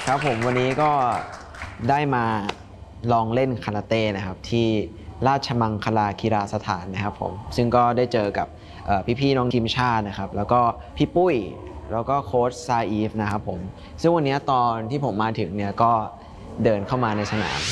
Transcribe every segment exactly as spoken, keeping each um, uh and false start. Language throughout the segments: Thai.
ครับผมวันนี้ก็ได้มาลองเล่นคาราเต้นะครับที่ราชมังคลากีฬาสถานนะครับผมซึ่งก็ได้เจอกับพี่ๆน้องทีมชาตินะครับแล้วก็พี่ปุ้ยแล้วก็โค้ชซาอีฟนะครับผมซึ่งวันนี้ตอนที่ผมมาถึงเนี่ยก็เดินเข้ามาในสนาม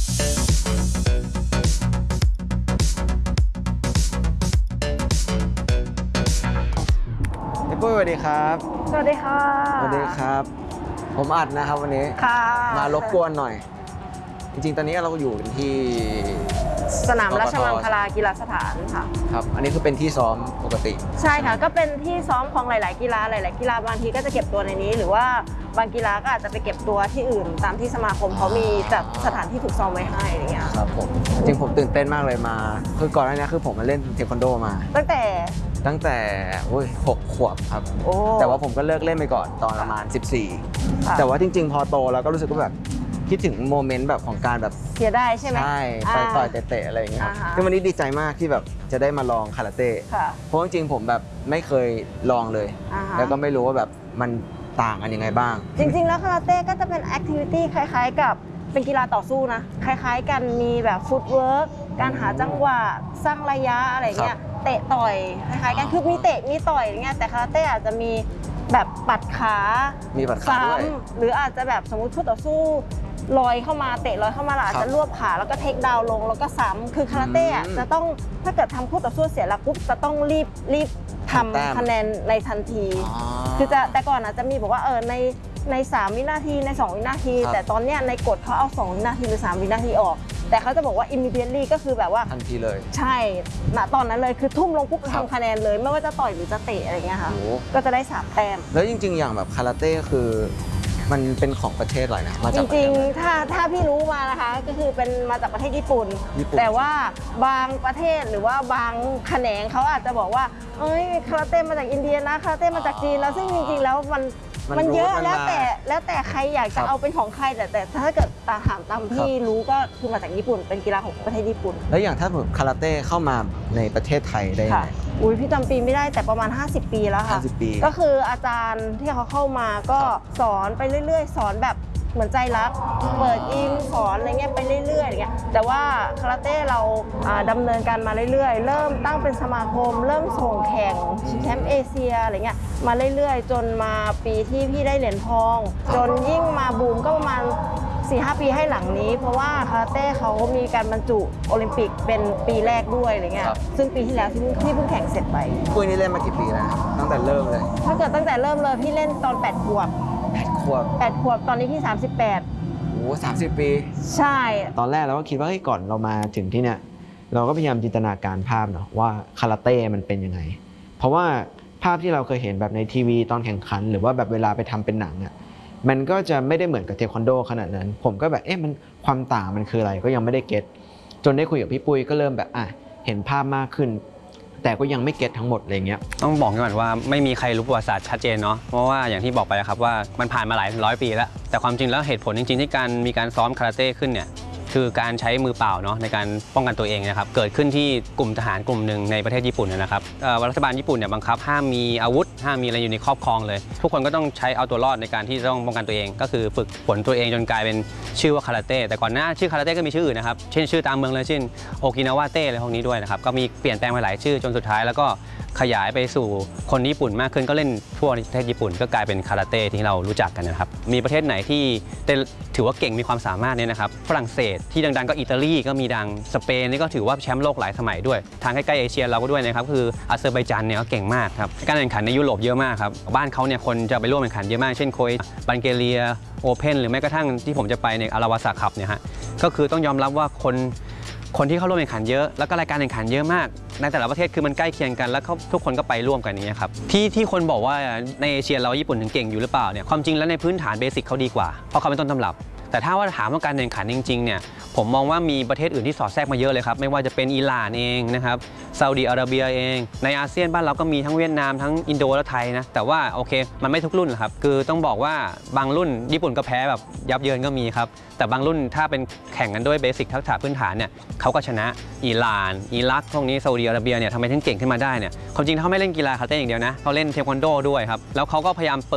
พี่ปุ้ยสวัสดีครับสวัสดีค่ะสวัสดีครับผมอัดนะครับวันนี้มารบกวนหน่อยจริงๆตอนนี้เราอยู่กันที่สนามราชมังคลากีฬาสถานค่ะครับอันนี้คือเป็นที่ซ้อมปกติใช่ค่ะก็เป็นที่ซ้อมของหลายๆกีฬาหลายๆกีฬาบางทีก็จะเก็บตัวในนี้หรือว่าบางกีฬาก็อาจจะไปเก็บตัวที่อื่นตามที่สมาคมเขามีจัดสถานที่ฝึกซ้อมไว้ให้อะไรเงี้ยครับผมจริงผมตื่นเต้นมากเลยมาคือก่อนหน้านี้คือผมมาเล่นเทควันโดมาตั้งแต่ตั้งแต่หกขวบครับแต่ว่าผมก็เลิกเล่นไปก่อนตอนประมาณสิบสี่แต่ว่าจริงๆพอโตแล้วก็รู้สึกว่าแบบคิดถึงโมเมนต์แบบของการแบบเสียได้ใช่ไหมใช่ต่อยต่อยเตะๆอะไรอย่างเงี้ยครับคือวันนี้ดีใจมากที่แบบจะได้มาลองคาราเต้เพราะจริงๆผมแบบไม่เคยลองเลยแล้วก็ไม่รู้ว่าแบบมันต่างกันยังไงบ้างจริงๆแล้วคาราเต้ก็จะเป็นแอคทิวิตี้คล้ายๆกับเป็นกีฬาต่อสู้นะคล้ายๆกันมีแบบฟุตเวิร์กการหาจังหวะสร้างระยะอะไรเงี้ยเตะต่อยคล้ายๆกันคือมีเตะมีต่อยอย่างเงี้ยแต่คาราเต้อาจจะมีแบบปัดขามีปัดขาด้วยหรืออาจจะแบบสมมติคู่ต่อสู้ลอยเข้ามาเตะลอยเข้ามาอาจจะรวบขาแล้วก็เทคดาวลงแล้วก็ซ้ำคือคาราเต้จะต้องถ้าเกิดทำคู่ต่อสู้เสียหลักปุ๊บจะต้องรีบรีบทำคะแนนในทันทีคือจะแต่ก่อนอาจจะมีบอกว่าเออในในสามวินาทีในสองวินาทีแต่ตอนเนี้ยในกฎเขาเอาสองวินาทีหรือสามวินาทีออกแต่เขาจะบอกว่า immediately ก็คือแบบว่าทันทีเลยใช่ณตอนนั้นเลยคือทุ่มลงปุ๊บทำคะแนนเลยไม่ว่าจะต่อยหรือจะเตะอะไรเงี้ยค่ะก็จะได้สามแต้มแล้วจริงๆอย่างแบบคาราเต้คือมันเป็นของประเทศอะไรนะมาจากจริงๆถ้าถ้าพี่รู้มานะคะก็คือเป็นมาจากประเทศญี่ปุ่นแต่ว่าบางประเทศหรือว่าบางแขนงเขาอาจจะบอกว่าเอ้ยคาราเต้มาจากอินเดียนะคาราเต้มาจากจีนแล้วซึ่งจริงๆแล้วมันมันเยอะแล้วแต่แล้วแต่ใครอยากจะเอาเป็นของใครแต่แต่ถ้าเกิดตาถามตามที่รู้ก็คือมาจากญี่ปุ่นเป็นกีฬาของประเทศญี่ปุ่นแล้วอย่างถ้าคาราเต้เข้ามาในประเทศไทยได้ไหมอุ้ยพี่จำปีไม่ได้แต่ประมาณห้าสิบปีแล้วค่ะห้าสิบปีก็คืออาจารย์ที่เขาเข้ามาก็สอนไปเรื่อยๆสอนแบบเหมือนใจรักเปิดอิงสอนอะไรเงี้ยไปเรื่อยๆอะไรเงี้ยแต่ว่าคาราเต้เราดำเนินการมาเรื่อยๆเริ่มตั้งเป็นสมาคมเริ่มส่งแข่งแชมป์เอเชียอะไรเงี้ยมาเรื่อยๆจนมาปีที่พี่ได้เหรียญทองจนยิ่งมาบูมก็ประมาณ สี่ห้า ปีให้หลังนี้เพราะว่าคาราเต้เขามีการบรรจุโอลิมปิกเป็นปีแรกด้วยอะไรเงี้ยซึ่งปีที่แล้วที่ที่เพิ่งแข่งเสร็จไปปุ้ยนี่เล่นมากี่ปีแล้วตั้งแต่เริ่มเลยถ้าเกิดตั้งแต่เริ่มเลยพี่เล่นตอนแปดขวบแปดขวบแปดขวบตอนนี้พี่สามสิบแปดโอ้สามสิบปีใช่ตอนแรกเราก็คิดว่าเฮ้ยก่อนเรามาถึงที่เนี่ยเราก็พยายามจินตนาการภาพเนาะว่าคาราเต้มันเป็นยังไงเพราะว่าภาพที่เราเคยเห็นแบบในทีวีตอนแข่งขันหรือว่าแบบเวลาไปทำเป็นหนังอ่ะมันก็จะไม่ได้เหมือนกับเทควันโดขนาดนั้นผมก็แบบเอ๊ะมันความต่างมันคืออะไรก็ยังไม่ได้เก็ตจนได้คุยกับพี่ปุ้ยก็เริ่มแบบอ่ะเห็นภาพมากขึ้นแต่ก็ยังไม่เก็ตทั้งหมดอะไรเงี้ยต้องบอกก่อนว่าไม่มีใครรู้ประวัติศาสตร์ชัดเจนเนาะเพราะว่าอย่างที่บอกไปครับว่ามันผ่านมาหลายร้อยปีแล้วแต่ความจริงแล้วเหตุผลจริงๆที่การมีการซ้อมคาราเต้ขึ้นเนี่ยคือการใช้มือเปล่าเนาะในการป้องกันตัวเองนะครับเกิดขึ้นที่กลุ่มทหารกลุ่มหนึ่งในประเทศญี่ปุ่นนะครับรัฐบาลญี่ปุ่นเนี่ยบังคับห้ามมีอาวุธห้ามมีอะไรอยู่ในครอบครองเลยทุกคนก็ต้องใช้เอาตัวรอดในการที่ต้องป้องกันตัวเองก็คือฝึกฝนตัวเองจนกลายเป็นชื่อว่าคาราเต้แต่ก่อนหน้าชื่อคาราเต้ก็มีชื่ออื่นนะครับเช่นชื่อตามเมืองเลยเช่นโอกินาวาเต้อะไรพวกนี้ด้วยนะครับก็มีเปลี่ยนแปลงไปหลายชื่อจนสุดท้ายแล้วก็ขยายไปสู่คนญี่ปุ่นมากขึ้นก็เล่นทั่วประเทศญี่ปุ่นก็กลายเป็นคาราเต้ที่เรารู้จักกันนะครับมีประเทศไหนที่ถือว่าเก่งมีความสามารถเนี่ยนะครับฝรั่งเศสที่ดังๆก็อิตาลีก็มีดังสเปนนี่ก็ถือว่าแชมป์โลกหลายสมัยด้วยทางใกล้ๆเอเชียเราก็ด้วยนะครับคืออาเซอร์ไบจานเนี่ยก็เก่งมากครับการแข่งขันในยุโรปเยอะมากครับบ้านเขาเนี่ยคนจะไปร่วมแข่งขันเยอะมากเช่นโคยบัลแกเรียโอเพ่นหรือแม้กระทั่งที่ผมจะไปในอาราวาสาคัพเนี่ยฮะก็คือต้องยอมรับว่าคนคนที่เข้าร่วมแข่งขันเยอะแล้วก็รายการแข่งขันเยอะมากในแต่ละประเทศคือมันใกล้เคียงกันแล้วทุกคนก็ไปร่วมกันนี้ครับที่ที่คนบอกว่าในเอเชียเราญี่ปุ่นถึงเก่งอยู่หรือเปล่าเนี่ยความจริงแล้วในพื้นฐานเบสิกเขาดีกว่าเพราะเขาเป็นต้นตำรับแต่ถ้าว่าถามว่าการแข่งขันจริงๆเนี่ยผมมองว่ามีประเทศอื่นที่สอดแทรกมาเยอะเลยครับไม่ว่าจะเป็นอิหร่านเองนะครับซาอุดิอาระเบียเองในอาเซียนบ้านเราก็มีทั้งเวียดนามทั้งอินโดและไทยนะแต่ว่าโอเคมันไม่ทุกรุ่นครับคือต้องบอกว่าบางรุ่นญี่ปุ่นก็แพ้แบบยับเยินก็มีครับแต่บางรุ่นถ้าเป็นแข่งกันด้วยเบสิกทักษะพื้นฐานเนี่ยเขาก็ชนะอิหร่านอิรักพวกนี้ซาอุดิอาระเบียเนี่ยทำไมถึงเก่งขึ้นมาได้เนี่ยความจริงเขาไม่เล่นกีฬาคาราเต้อย่างเดียวนะเขาเล่นเทควันโดด้วยครับแล้วเขาก็พยายาม